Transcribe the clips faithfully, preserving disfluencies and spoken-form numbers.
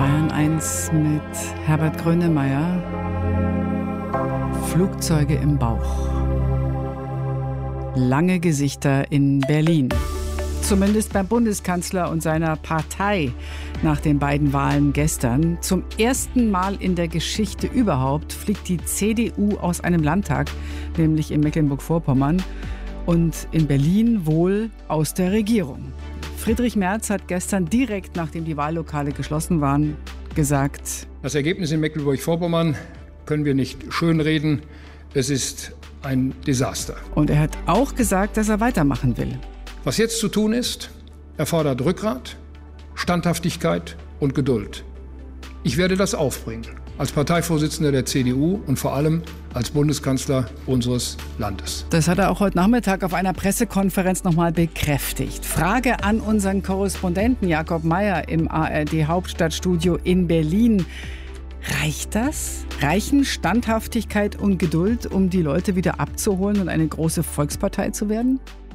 Bayern eins mit Herbert Grönemeyer. Flugzeuge im Bauch. Lange Gesichter in Berlin. Zumindest beim Bundeskanzler und seiner Partei nach den beiden Wahlen gestern. Zum ersten Mal in der Geschichte überhaupt fliegt die C D U aus einem Landtag, nämlich in Mecklenburg-Vorpommern, und in Berlin wohl aus der Regierung. Friedrich Merz hat gestern direkt, nachdem die Wahllokale geschlossen waren, gesagt: Das Ergebnis in Mecklenburg-Vorpommern können wir nicht schönreden. Es ist ein Desaster. Und er hat auch gesagt, dass er weitermachen will. Was jetzt zu tun ist, erfordert Rückgrat, Standhaftigkeit und Geduld. Ich werde das aufbringen, als Parteivorsitzender der C D U und vor allem als Bundeskanzler unseres Landes. Das hat er auch heute Nachmittag auf einer Pressekonferenz nochmal bekräftigt. Frage an unseren Korrespondenten Jakob Mayer im A R D-Hauptstadtstudio in Berlin. Reicht das? Reichen Standhaftigkeit und Geduld, um die Leute wieder abzuholen und eine große Volkspartei zu werden?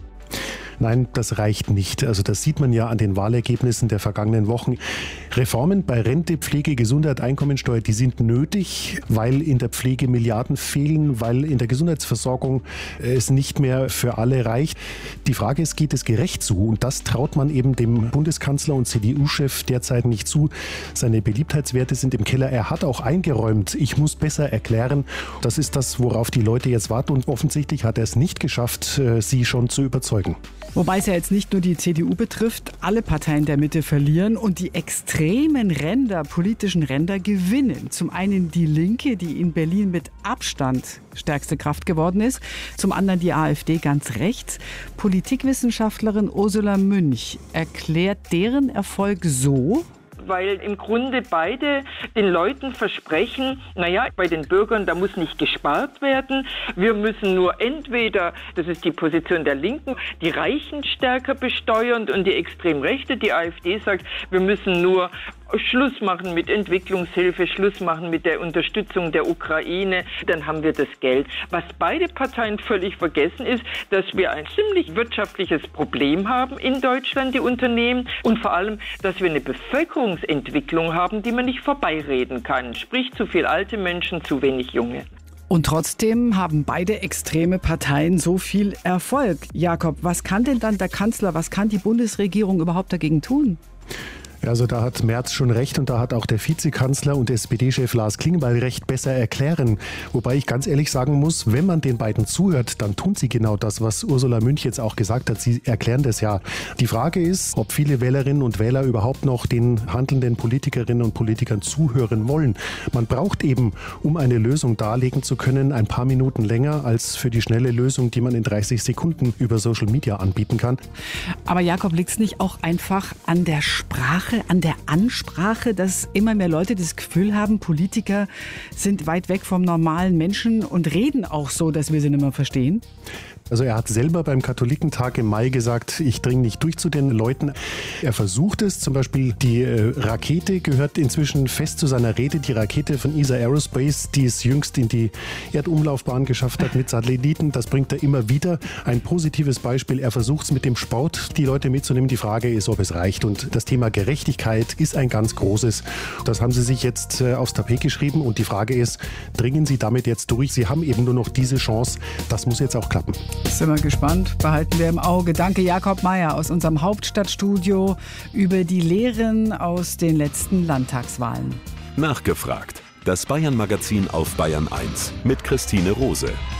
Nein, das reicht nicht. Also das sieht man ja an den Wahlergebnissen der vergangenen Wochen. Reformen bei Rente, Pflege, Gesundheit, Einkommensteuer, die sind nötig, weil in der Pflege Milliarden fehlen, weil in der Gesundheitsversorgung es nicht mehr für alle reicht. Die Frage ist, geht es gerecht zu? Und das traut man eben dem Bundeskanzler und C D U-Chef derzeit nicht zu. Seine Beliebtheitswerte sind im Keller. Er hat auch eingeräumt, ich muss besser erklären. Das ist das, worauf die Leute jetzt warten. Und offensichtlich hat er es nicht geschafft, sie schon zu überzeugen. Wobei es ja jetzt nicht nur die C D U betrifft, alle Parteien der Mitte verlieren und die extremen Ränder, politischen Ränder gewinnen. Zum einen die Linke, die in Berlin mit Abstand stärkste Kraft geworden ist, zum anderen die AfD ganz rechts. Politikwissenschaftlerin Ursula Münch erklärt deren Erfolg so: Weil im Grunde beide den Leuten versprechen, naja, bei den Bürgern, da muss nicht gespart werden. Wir müssen nur entweder, das ist die Position der Linken, die Reichen stärker besteuern und die Extremrechte, die AfD sagt, wir müssen nur Schluss machen mit Entwicklungshilfe, Schluss machen mit der Unterstützung der Ukraine, dann haben wir das Geld. Was beide Parteien völlig vergessen ist, dass wir ein ziemlich wirtschaftliches Problem haben in Deutschland, die Unternehmen, und vor allem, dass wir eine Bevölkerungsentwicklung haben, die man nicht vorbeireden kann. Sprich, zu viel alte Menschen, zu wenig junge. Und trotzdem haben beide extreme Parteien so viel Erfolg. Jakob, was kann denn dann der Kanzler, was kann die Bundesregierung überhaupt dagegen tun? Also da hat Merz schon recht und da hat auch der Vizekanzler und S P D-Chef Lars Klingbeil recht, besser erklären. Wobei ich ganz ehrlich sagen muss, wenn man den beiden zuhört, dann tun sie genau das, was Ursula Münch jetzt auch gesagt hat. Sie erklären das ja. Die Frage ist, ob viele Wählerinnen und Wähler überhaupt noch den handelnden Politikerinnen und Politikern zuhören wollen. Man braucht eben, um eine Lösung darlegen zu können, ein paar Minuten länger als für die schnelle Lösung, die man in dreißig Sekunden über Social Media anbieten kann. Aber Jakob, liegt es nicht auch einfach an der Sprache, an der Ansprache, dass immer mehr Leute das Gefühl haben, Politiker sind weit weg vom normalen Menschen und reden auch so, dass wir sie nicht mehr verstehen? Also er hat selber beim Katholikentag im Mai gesagt, ich dringe nicht durch zu den Leuten. Er versucht es, zum Beispiel die äh, Rakete gehört inzwischen fest zu seiner Rede. Die Rakete von E S A Aerospace, die es jüngst in die Erdumlaufbahn geschafft hat mit Satelliten, das bringt er immer wieder. Ein positives Beispiel, er versucht es mit dem Sport, die Leute mitzunehmen. Die Frage ist, ob es reicht. Und das Thema Gerechtigkeit ist ein ganz großes. Das haben sie sich jetzt äh, aufs Tapet geschrieben und die Frage ist, dringen sie damit jetzt durch? Sie haben eben nur noch diese Chance. Das muss jetzt auch klappen. Sind wir gespannt, behalten wir im Auge. Danke Jakob Mayer aus unserem Hauptstadtstudio über die Lehren aus den letzten Landtagswahlen. Nachgefragt. Das Bayern-Magazin auf Bayern eins mit Christine Rose.